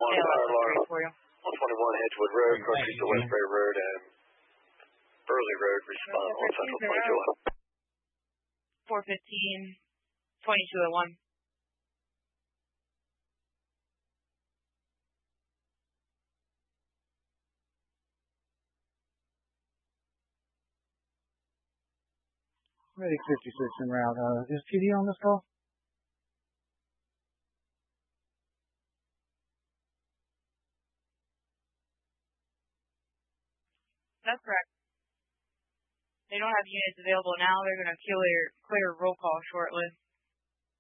They'll Alarm. for you. 121 Edgewood Road, crossing to Westbury Road and Burley Road, respond on Central 2201. 415, 2201. Ready 56 en route. Is TD on this call? That's correct. They don't have units available now. They're going to clear roll call shortly.